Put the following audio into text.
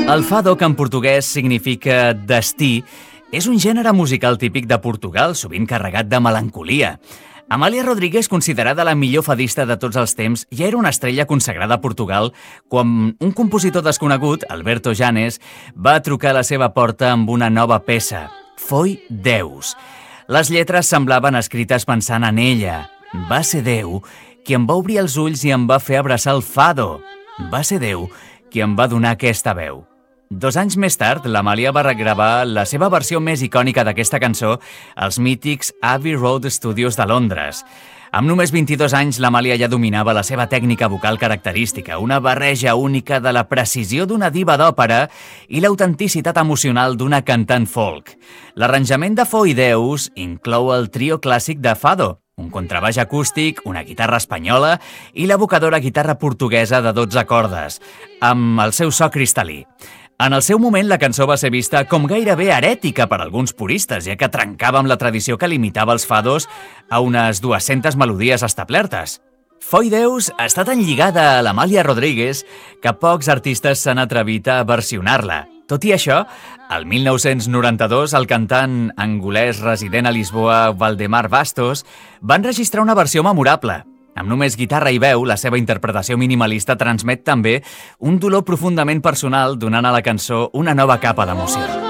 El fado, que en portuguès significa destí, és un gènere musical típic de Portugal, sovint carregat de melancolia. Amália Rodríguez, considerada la millor fadista de tots els temps, ja era una estrella consagrada a Portugal quan un compositor desconegut, Alberto Janes, va trucar a la seva porta amb una nova peça, Foi Deus. Les lletres semblaven escrites pensant en ella. Va ser Déu qui em va obrir els ulls i em va fer abraçar el fado. Va ser Déu qui em va donar aquesta veu. 2 anys més tard, l'Amàlia va regravar la seva versió més icònica d'aquesta cançó als mítics Abbey Road Studios de Londres. Amb només 22 anys, l'Amàlia ja dominava la seva tècnica vocal característica, una barreja única de la precisió d'una diva d'òpera i l'autenticitat emocional d'una cantant folk. L'arranjament de Foi Deus inclou el trio clàssic de fado, un contrabaix acústic, una guitarra espanyola i l'evocadora guitarra portuguesa de 12 cordes, amb el seu so cristal·lí. En el seu moment, la cançó va ser vista com gairebé herètica per alguns puristes, ja que trencava amb la tradició que limitava els fados a unes 200 melodies establertes. Foi Deus està tan lligada a l'Amàlia Rodríguez que pocs artistes s'han atrevit a versionar-la. Tot i això, el 1992, el cantant angolès resident a Lisboa, Valdemar Bastos, va enregistrar una versió memorable. Amb només guitarra i veu, la seva interpretació minimalista transmet també un dolor profundament personal, donant a la cançó una nova capa d'emoció.